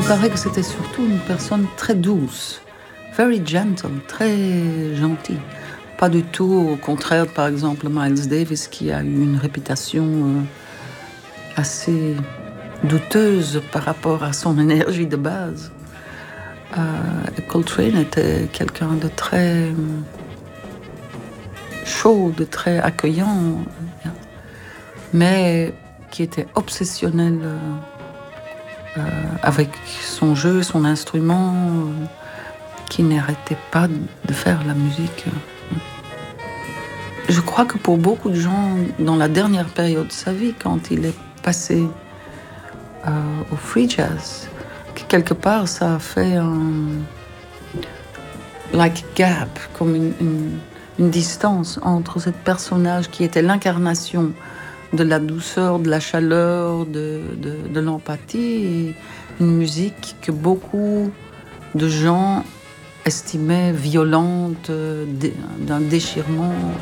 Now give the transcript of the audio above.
Il paraît que c'était surtout une personne très douce, very gentle, très gentille. Pas du tout au contraire, par exemple, Miles Davis, qui a eu une réputation assez douteuse par rapport à son énergie de base. Coltrane était quelqu'un de très chaud, de très accueillant, mais qui était obsessionnel avec son jeu, son instrument, qui n'arrêtait pas de faire la musique. Je crois que pour beaucoup de gens, dans la dernière période de sa vie, quand il est passé au free jazz, quelque part ça a fait un like gap, comme une distance entre ce personnage qui était l'incarnation de la douceur, de la chaleur, de l'empathie, et une musique que beaucoup de gens estimaient violente, d'un déchirement